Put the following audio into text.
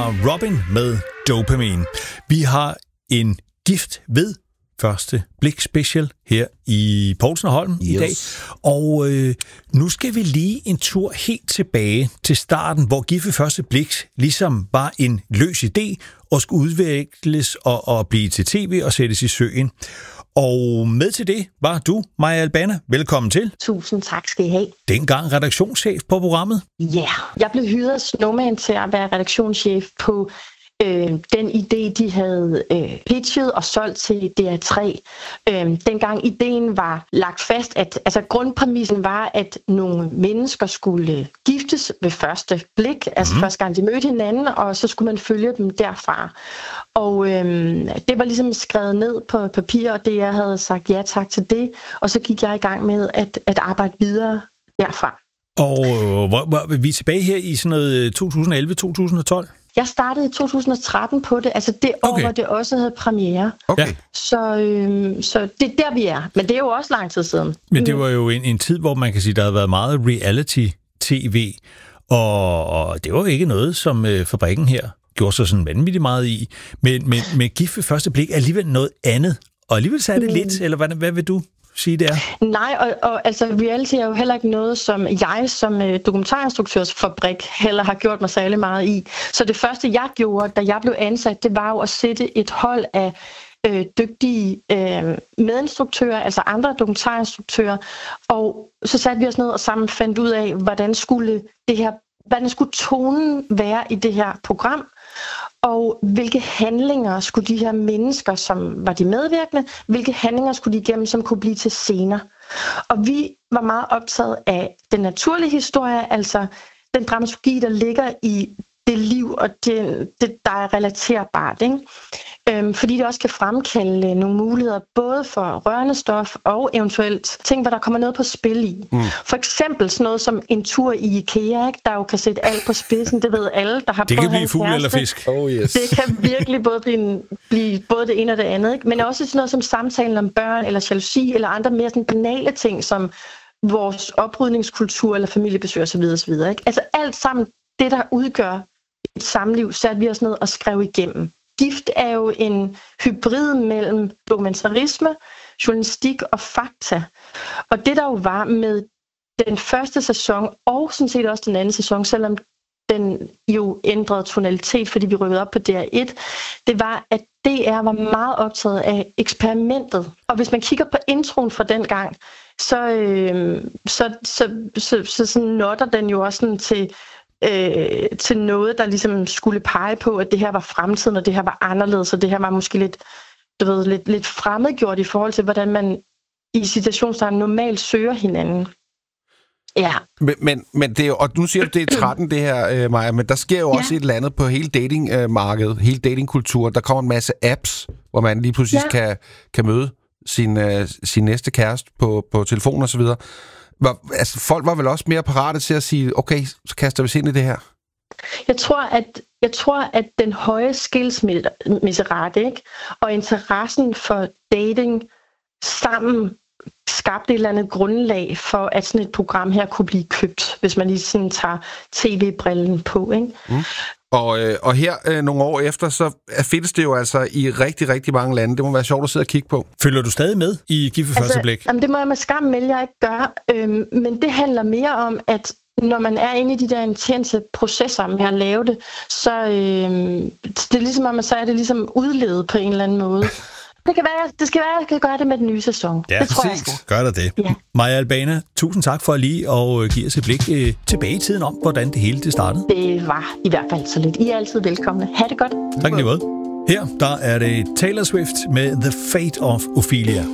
var Robin med Dopamine. Vi har en gift ved første blik special her i Poulsen og Holm i dag. Og nu skal vi lige en tur helt tilbage til starten, hvor gift ved første blik ligesom var en løs idé og skulle udvikles og blive til tv og sættes i søen. Og med til det var du, Maja Albana. Velkommen til. Tusind tak skal I have. Dengang redaktionschef på programmet. Ja, jeg blev hyret af Snowman til at være redaktionschef på den idé, de havde pitchet og solgt til DR3. Dengang ideen var lagt fast, at altså grundpræmissen var, at nogle mennesker skulle giftes ved første blik, altså første gang de mødte hinanden, og så skulle man følge dem derfra. Og det var ligesom skrevet ned på papir, og det jeg havde sagt ja tak til det, og så gik jeg i gang med at arbejde videre derfra. Og vi er tilbage her i sådan noget 2011-2012? Jeg startede i 2013 på det, altså det år, hvor det også havde premiere. Okay. Så det er der, vi er. Men det er jo også lang tid siden. Men det var jo en tid, hvor man kan sige, der havde været meget reality-tv, og det var jo ikke noget, som fabrikken her gjorde sig sådan vanvittigt meget i. Men gift ved første blik er alligevel noget andet. Og alligevel så er det lidt, eller hvad vil du sige det er? Nej, og altså reality er jo heller ikke noget, som jeg som dokumentarinstruktørsfabrik heller har gjort mig særlig meget i. Så det første, jeg gjorde, da jeg blev ansat, det var jo at sætte et hold af dygtige medinstruktører, altså andre dokumentarinstruktører, og så satte vi os ned og sammen fandt ud af, hvordan skulle tonen være i det her program, og hvilke handlinger skulle de her mennesker, som var de medvirkende, hvilke handlinger skulle de igennem, som kunne blive til scener. Og vi var meget optaget af den naturlige historie, altså den dramaturgi, der ligger i det liv, og det der er relaterbart, ikke? Fordi det også kan fremkalde nogle muligheder, både for rørende stof og eventuelt ting, hvor der kommer noget på spil i. For eksempel sådan noget som en tur i IKEA, ikke? Der jo kan sætte alt på spidsen, det ved alle, der har det kan blive fugl eller fisk. Oh, yes. Det kan virkelig blive både det ene og det andet, ikke? Men også sådan noget som samtalen om børn, eller jalousi, eller andre mere sådan banale ting, som vores oprydningskultur, eller familiebesøg osv. Ikke? Altså alt sammen, det der udgør et samliv, satte vi os ned og skrev igennem. Gift er jo en hybrid mellem dokumentarisme, journalistik og fakta. Og det der jo var med den første sæson, og sådan set også den anden sæson, selvom den jo ændrede tonalitet, fordi vi rykkede op på DR1, det var, at DR var meget optaget af eksperimentet. Og hvis man kigger på introen fra den gang, så notter den jo også sådan til noget, der ligesom skulle pege på, at det her var fremtiden, og det her var anderledes, og det her var måske lidt fremmedgjort i forhold til, hvordan man i situationstegn normalt søger hinanden. Ja. Men det er jo, og nu siger du, det er 13 det her, Maja, men der sker jo også et eller andet på hele datingmarkedet, hele datingkulturen. Der kommer en masse apps, hvor man lige pludselig kan møde sin næste kæreste på telefon og så videre. Altså, folk var vel også mere parate til at sige, okay, så kaster vi os ind i det her? Jeg tror, at den høje skilsmisserate, ikke, og interessen for dating sammen skabte et eller andet grundlag for, at sådan et program her kunne blive købt, hvis man lige sådan tager tv-brillen på, ikke? Og her nogle år efter, så findes det jo altså i rigtig, rigtig mange lande. Det må være sjovt at sidde og kigge på. Følger du stadig med i gift ved første blik? Jamen, det må jeg med skam melde, jeg ikke gør. Men det handler mere om, at når man er inde i de der intense processer med at lave det, så det er ligesom, så er det ligesom udledet på en eller anden måde. Det skal være, at jeg kan gøre det med den nye sæson. Ja, det tror jeg skal. Gør der det. Ja. Maja Albana, tusind tak for lige at give os et blik tilbage i tiden om, hvordan det hele startede. Det var i hvert fald så lidt. I er altid velkomne. Ha' det godt. Tak lige måde. Her der er det Taylor Swift med The Fate of Ophelia.